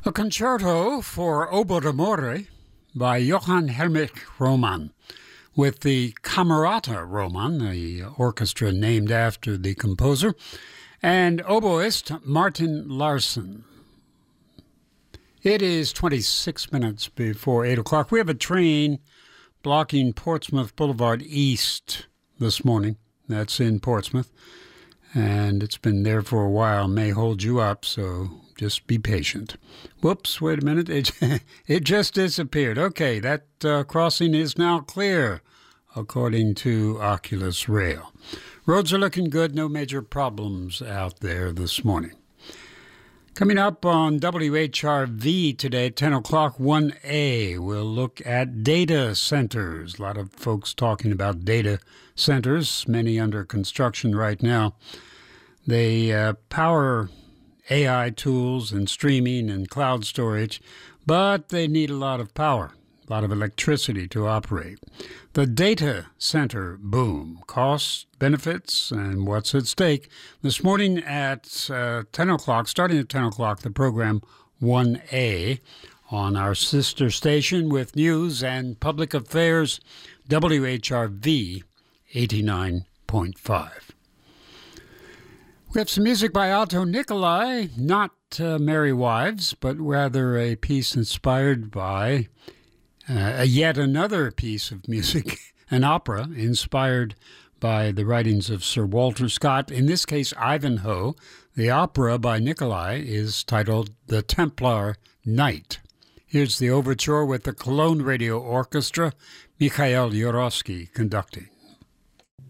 A concerto for oboe d'amore by Johann Helmich Roman, with the Camerata Roman, the orchestra named after the composer, and oboist Martin Larsson. It is 26 minutes before 8 o'clock. We have a train blocking Portsmouth Boulevard East this morning. That's in Portsmouth, and it's been there for a while. May hold you up, so just be patient. Whoops, wait a minute. It just disappeared. Okay, that crossing is now clear, according to Oculus Rail. Roads are looking good. No major problems out there this morning. Coming up on WHRV today, 10 o'clock, 1A, we'll look at data centers. A lot of folks talking about data centers, many under construction right now. They power AI tools and streaming and cloud storage, but they need a lot of power, a lot of electricity to operate. The data center boom, costs, benefits, and what's at stake. This morning at 10 o'clock, starting at 10 o'clock, the program 1A on our sister station with news and public affairs, WHRV 89.5. We have some music by Otto Nicolai, not Merry Wives, but rather a piece inspired by yet another piece of music, an opera inspired by the writings of Sir Walter Scott, in this case Ivanhoe. The opera by Nicolai is titled The Templar Knight. Here's the overture with the Cologne Radio Orchestra, Mikhail Yurovsky conducting.